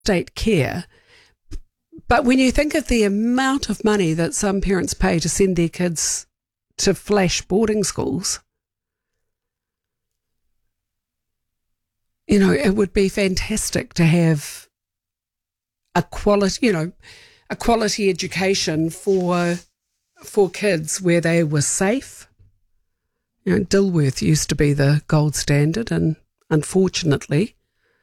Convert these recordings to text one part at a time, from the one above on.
state care. But when you think of the amount of money that some parents pay to send their kids to flash boarding schools, it would be fantastic to have a quality education for kids where they were safe. Dilworth used to be the gold standard, and unfortunately,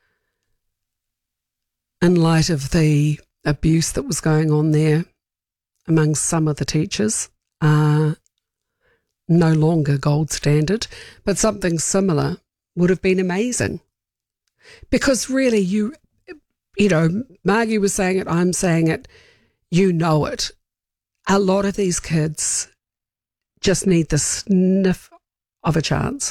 in light of the abuse that was going on there among some of the teachers, are no longer gold standard, but something similar would have been amazing. Because really, Margie was saying it, I'm saying it, it. A lot of these kids just need the sniff of a chance.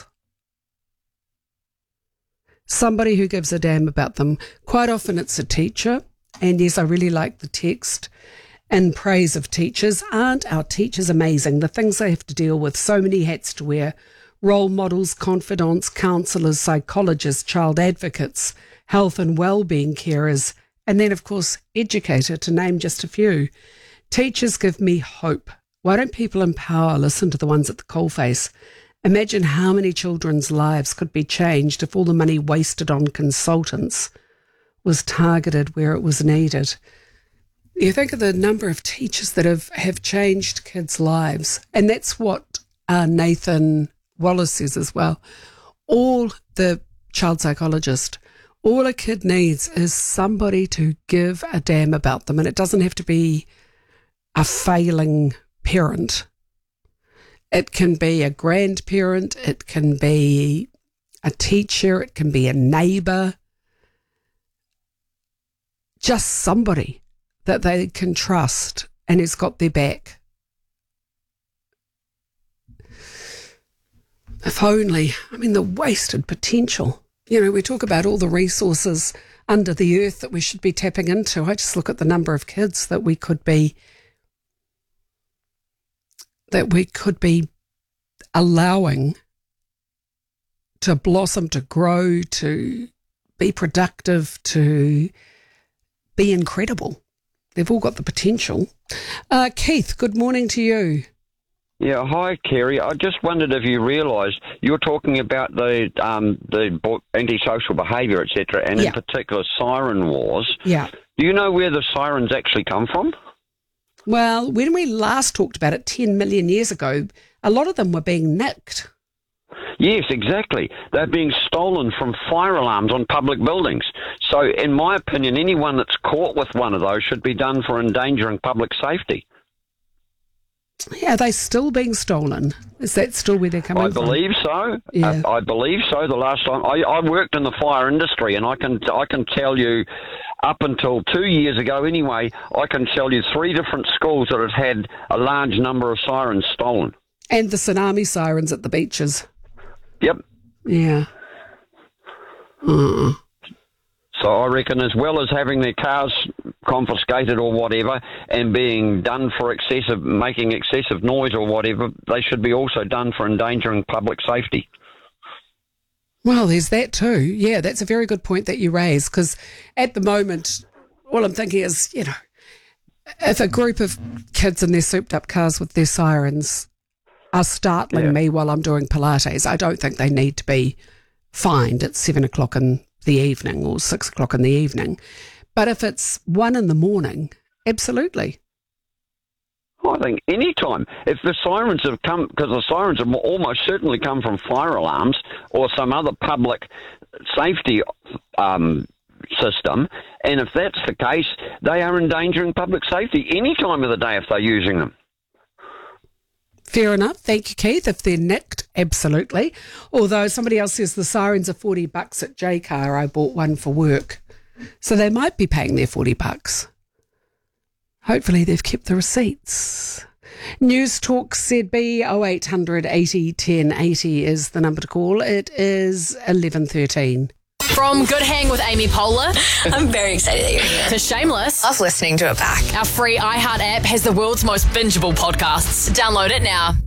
Somebody who gives a damn about them. Quite often it's a teacher. And yes, I really like the text in praise of teachers. Aren't our teachers amazing? The things they have to deal with, so many hats to wear. Role models, confidants, counsellors, psychologists, child advocates, health and well-being carers, and then, of course, educator, to name just a few. Teachers give me hope. Why don't people in power listen to the ones at the coalface? Imagine how many children's lives could be changed if all the money wasted on consultants was targeted where it was needed. You think of the number of teachers that have changed kids' lives, and that's what Nathan Wallace says as well. All the child psychologist, all a kid needs is somebody to give a damn about them, and it doesn't have to be a failing parent. It can be a grandparent, it can be a teacher, it can be a neighbour, just somebody that they can trust and has got their back. If only, the wasted potential. We talk about all the resources under the earth that we should be tapping into. I just look at the number of kids that we could be allowing to blossom, to grow, to be productive, to be incredible. They've all got the potential. Keith, good morning to you. Yeah, hi, Kerry. I just wondered if you realised you were talking about the antisocial behaviour, etc., and in particular siren wars. Yeah. Do you know where the sirens actually come from? Well, when we last talked about it 10 million years ago, a lot of them were being nicked. Yes, exactly. They're being stolen from fire alarms on public buildings. So, in my opinion, anyone that's caught with one of those should be done for endangering public safety. Yeah, are they still being stolen? Is that still where they're coming from? I believe so. Yeah. I believe so. The last time I worked in the fire industry, and I can tell you, up until 2 years ago anyway, I can tell you 3 different schools that have had a large number of sirens stolen. And the tsunami sirens at the beaches. Yep. Yeah. So I reckon, as well as having their cars confiscated or whatever and being done for making excessive noise or whatever, they should be also done for endangering public safety. Well, there's that too. Yeah, that's a very good point that you raise, because at the moment, all I'm thinking is, if a group of kids in their souped-up cars with their sirens are startling me while I'm doing Pilates, I don't think they need to be fined at 7 o'clock in the evening or 6 o'clock in the evening. But if it's 1 a.m, absolutely. I think any time. If the sirens have come, because the sirens have almost certainly come from fire alarms or some other public safety system, and if that's the case, they are endangering public safety any time of the day if they're using them. Fair enough. Thank you, Keith. If they're nicked, absolutely. Although somebody else says the sirens are $40 at Jaycar. I bought one for work. So they might be paying their $40. Hopefully they've kept the receipts. News Talk ZB 0800 80 10 80 is the number to call. It is 11:13. From Good Hang with Amy Poehler I'm very excited that you're here. to Shameless, Love listening to it back. our free iHeart app has the world's most bingeable podcasts. Download it now.